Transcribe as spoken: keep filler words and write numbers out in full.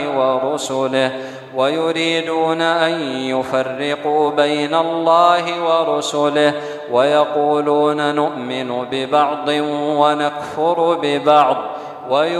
الله ورسله ويريدون أن يفرقوا بين الله ورسله ويقولون نؤمن ببعض ونكفر ببعض